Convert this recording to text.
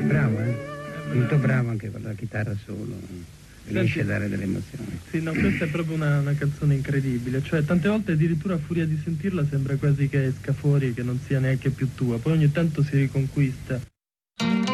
bravo, molto bravo anche con la chitarra solo, riesce a dare delle emozioni. Sì, no, questa è proprio una canzone incredibile, cioè tante volte addirittura a furia di sentirla sembra quasi che esca fuori e che non sia neanche più tua, poi ogni tanto si riconquista.